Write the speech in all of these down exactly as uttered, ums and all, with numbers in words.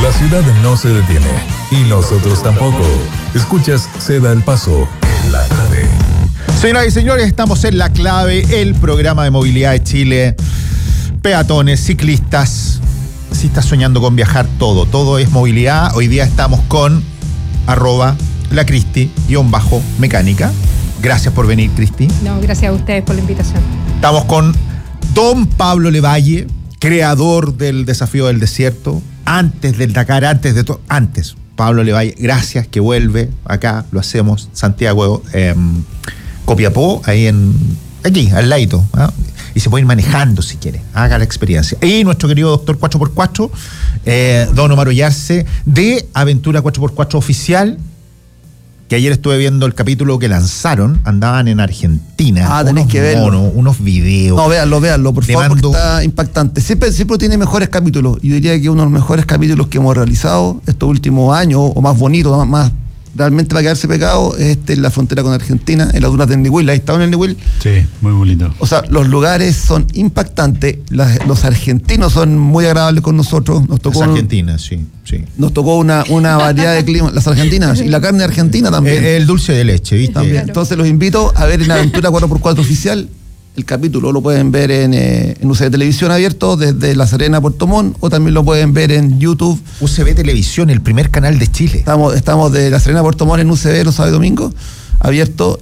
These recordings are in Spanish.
La ciudad no se detiene y nosotros tampoco. Escuchas Ceda el Paso en La Clave. Señoras y señores, estamos en La Clave, el programa de movilidad de Chile. Peatones, ciclistas. Si estás soñando con viajar, todo, todo es movilidad. Hoy día estamos con arroba la Cristi, guión bajo mecánica. Gracias por venir, Cristi. No, gracias a ustedes por la invitación. Estamos con don Pablo Levalle, creador del Desafío del Desierto. Antes del Dakar, antes de todo, antes. Pablo Levalle, gracias, que vuelve acá, lo hacemos, Santiago, eh, Copiapó, ahí en, aquí, al ladito, ¿eh? Y se puede ir manejando si quiere, haga la experiencia. Y nuestro querido doctor cuatro por cuatro, eh, don Omar Ollarse, de Aventura cuatro por cuatro Oficial, que ayer estuve viendo el capítulo que lanzaron, andaban en Argentina. Ah, tenés que verlo. Monos, unos videos. No, véanlo, véanlo, por favor, mando... porque está impactante. Siempre, siempre tiene mejores capítulos. Yo diría que uno de los mejores capítulos que hemos realizado estos últimos años, o más bonito, más, más realmente va a quedarse pegado, es este, en la frontera con Argentina, en las dunas de Ñuble. ¿Has estado en Ñuble? Sí, muy bonito. O sea, los lugares son impactantes, las, los argentinos son muy agradables con nosotros. Nos tocó las argentinas, sí, sí. Nos tocó una, una variedad de climas, las argentinas, y la carne argentina también. El, el dulce de leche, ¿viste? También. Claro. Entonces los invito a ver en Aventura cuatro por cuatro Oficial. El capítulo lo pueden ver en, eh, en U C B Televisión abierto desde La Serena a Puerto Montt, o también lo pueden ver en YouTube. U C B Televisión, el primer canal de Chile. Estamos, estamos de La Serena a Puerto Montt en U C B los sábados y domingos, abierto,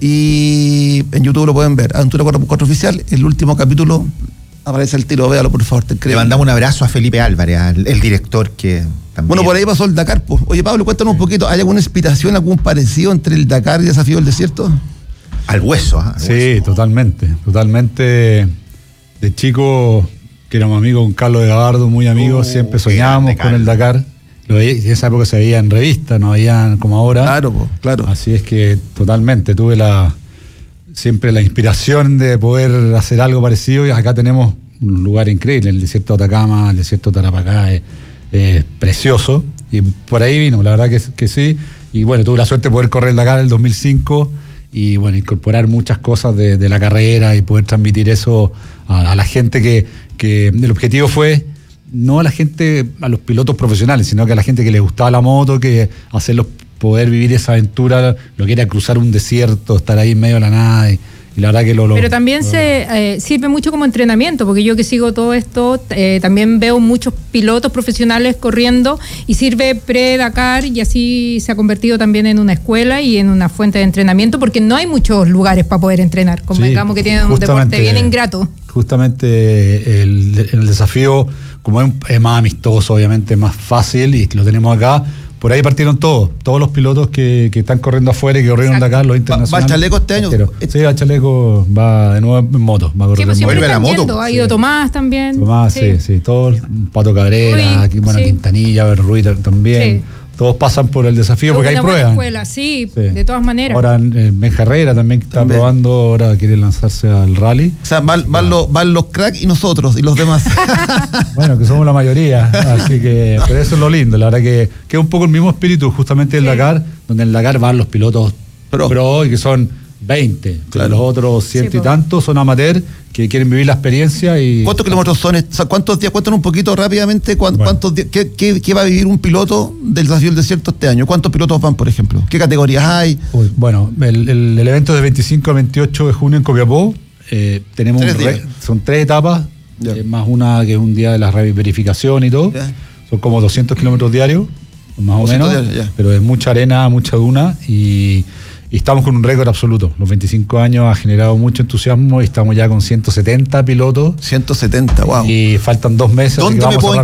y en YouTube lo pueden ver. Aventura cuatro por cuatro Oficial, el último capítulo aparece el tiro, véalo por favor. Te Le mandamos un abrazo a Felipe Álvarez, al, el director que también... Bueno, por ahí pasó el Dakar, pues. Oye, Pablo, cuéntanos un poquito, ¿hay alguna inspiración, algún parecido entre el Dakar y Desafío del Desierto? Al hueso, ¿eh? Al sí, hueso. totalmente, totalmente. De chico, que éramos amigos con Carlos de Gabardo, muy amigos, uh, siempre soñábamos con el Dakar. Lo veía, en esa época se veía en revistas, no veían como ahora. Claro, po, claro. Así es que totalmente, tuve la siempre la inspiración de poder hacer algo parecido, y acá tenemos un lugar increíble, el desierto de Atacama, el desierto de Tarapacá, es, es precioso, y por ahí vino, la verdad que, que sí, y bueno, tuve la suerte de poder correr el Dakar en el dos mil cinco, y bueno, incorporar muchas cosas de, de la carrera y poder transmitir eso a, a la gente que, que el objetivo fue no a la gente, a los pilotos profesionales, sino que a la gente que le gustaba la moto, que hacerlos poder vivir esa aventura, lo que era cruzar un desierto, estar ahí en medio de la nada, y, y la verdad que lo... lo Pero también lo, se eh, sirve mucho como entrenamiento, porque yo que sigo todo esto, eh, también veo muchos pilotos profesionales corriendo, y sirve pre-Dakar, y así se ha convertido también en una escuela y en una fuente de entrenamiento, porque no hay muchos lugares para poder entrenar, convengamos sí, que tienen un deporte bien ingrato. Justamente el, el desafío, como es, es más amistoso, obviamente más fácil, y lo tenemos acá. Por ahí partieron todos, todos los pilotos que, que están corriendo afuera y que corrieron de acá, los internacionales. ¿Va el Chaleco este año? Pero, sí, va el Chaleco, va de nuevo en moto. Va a correr pues en vuelve la moto. Viendo, ha ido sí. Tomás también. Tomás, sí, sí, sí todos, Pato Cabrera, aquí, bueno, sí. Quintanilla, Ruiz también. Sí. Todos pasan por el desafío porque hay pruebas. Escuela, sí, sí, de todas maneras. Ahora eh, Benja Herrera también está también. probando, ahora quiere lanzarse al rally. O sea, van, van, los, van los cracks y nosotros y los demás. Bueno, que somos la mayoría, así que, pero eso es lo lindo, la verdad que, que es un poco el mismo espíritu justamente del sí. Dakar, donde en el Dakar van los pilotos pro, pro y que son veinte, claro. Los otros ciento sí, y tantos son amateurs que quieren vivir la experiencia. Y ¿cuántos kilómetros son? O sea, ¿cuántos días? Cuéntanos un poquito rápidamente cuántos, bueno. cuántos días, qué, qué, qué va a vivir un piloto del Desafío del Desierto este año. ¿Cuántos pilotos van, por ejemplo? ¿Qué categorías hay? Uy, bueno, el, el, el evento es de veinticinco a veintiocho de junio en Copiapó. Eh, tenemos ¿Tres un re, son tres etapas, eh, más una que es un día de la verificación y todo. Ya. Son como doscientos kilómetros diarios, más o menos, diarios, pero es mucha arena, mucha duna, y Y estamos con un récord absoluto. Los veinticinco años ha generado mucho entusiasmo y estamos ya con ciento setenta pilotos. ciento setenta, wow. Y faltan dos meses. ¿Dónde me puedo